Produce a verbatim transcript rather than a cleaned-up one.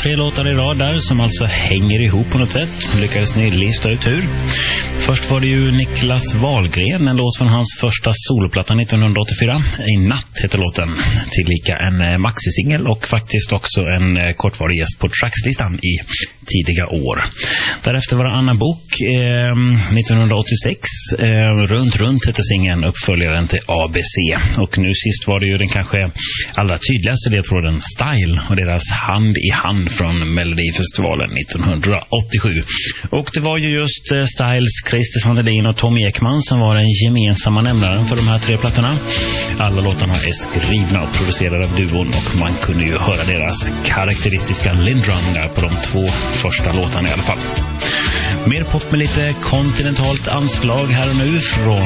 tre låtar i rad där som alltså hänger ihop på något sätt. Lyckades ni lista ut hur? Först var det ju Niklas Wahlgren, en låt från hans första soloplatta nittonhundraåttiofyra. I natt heter låten. Tillika en maxisingel och faktiskt också en kortvarig gäst på Trackslistan i tidiga år. Därefter var det Anna Bok eh, nittonhundraåttiosex. Eh, runt runt hette singeln, uppföljaren till A B C. Och nu sist var det ju den kanske allra tydligaste ledtråden Style och deras Hand i hand från Melodifestivalen nittonhundraåttiosju. Och det var ju just eh, Styles, Christer Sandelin och Tom Ekman som var den gemensamma nämnaren för de här tre plattorna. Alla låtarna är skrivna och producerade av duon och man kunde ju höra deras karaktäristiska lindrum där på de två första låtarna i alla fall. Mer pop med lite kontinentalt anslag här och nu från